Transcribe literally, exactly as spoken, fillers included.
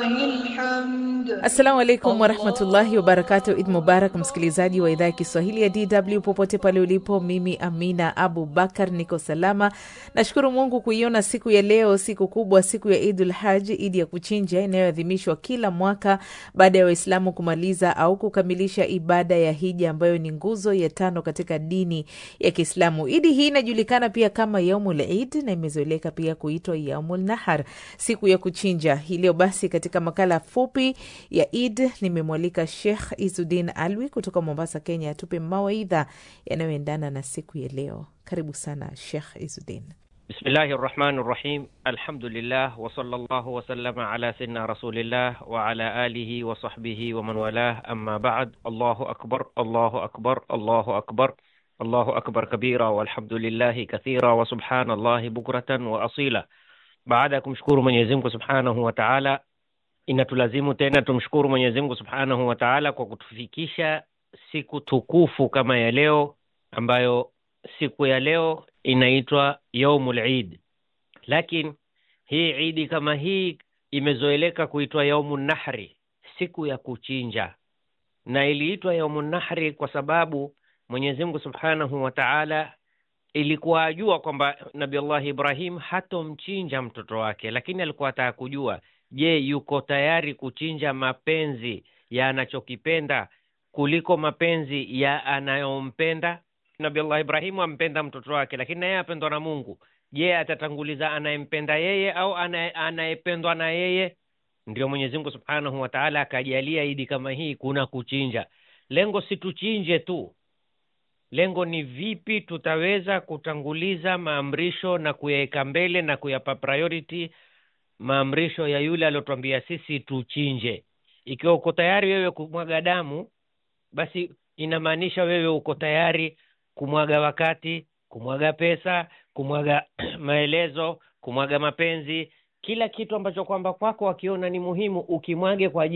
Assalamu alaikum warahmatullahi wabarakatuh. Eid Mubarak msikilizaji wa idhaa ya Kiswahili ya D W popote pale ulipo. Mimi Amina Abu Bakar niko salama. Nashukuru Mungu kuiona siku ya leo, siku kubwa, siku ya Eidul Hajj, Eid ya kuchinja inayoadhimishwa kila mwaka baada ya Waislamu kumaliza au kukamilisha ibada ya hija ambayo ni nguzo ya tano katika dini ya Kiislamu. Eid hii inajulikana pia kama Yaumul Eid na imezoeleka pia kuitwa Yaumul Nahar, siku ya kuchinja. Hii leo basi katika makala fupi ya Eid nimemwalika Sheikh Izzuddin Alwi kutoka Mombasa, Kenya, atupe mawaidha yanayoendana na siku ya leo. Karibu sana Sheikh Izzuddin. Bismillahir Rahmanir Rahim. Alhamdulillah wa sallallahu wa sallama ala sayyidina Rasulillah wa ala alihi wa sahbihi wa man walah. Amma ba'd. Allahu akbar, Allahu akbar, Allahu akbar. Allahu akbar kabira walhamdulillahi kathira wa subhanallahi bukratan wa asila. Baada ya kumshukuru Mwenyezi Mungu Subhanahu wa Ta'ala, inatulazimu tena tumshukuru Mwenyezi Mungu Subhanahu wa Ta'ala kwa kutufikisha siku tukufu kama ya leo, ambayo siku ya leo inaitwa Yaumul Eid. Lakini hii Eid kama hii imezoeleka kuitwa Yaumun Nahri, siku ya kuchinja. Na iliitwa Yaumun Nahri kwa sababu Mwenyezi Mungu Subhanahu wa Ta'ala ilikuwa ajua kwamba Nabii Allah Ibrahim hatomchinja mtoto wake, lakini alikuwa anataka kujua, je, yuko tayari kuchinja mapenzi ya anachokipenda kuliko mapenzi ya anayompenda? Nabii Allah Ibrahim ampenda mtoto wake, lakini naye apendwa na Mungu. Je, atatanguliza anayempenda yeye au anayependwa na yeye? Ndio Mwenyezi Mungu Subhanahu wa Ta'ala akajalia Eid kama hii kuna kuchinja. Lengo si tuchinje tu. Lengo ni vipi tutaweza kutanguliza maamrisho na kuyaweka mbele na kuyapa priority maamrisho ya yule aliyotuambia sisi tuchinje. Ikiwa uko tayari wewe kumwaga damu, basi inamaanisha wewe uko tayari kumwaga wakati, kumwaga pesa, kumwaga maelezo, kumwaga mapenzi, kila kitu ambacho kwamba kwako wakiona ni muhimu ukimwage kwa